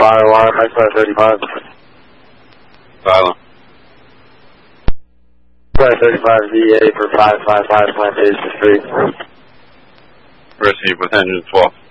wire, high 35. Silent. High 35 VA for 555 Plantation Street. Receive with engine 12.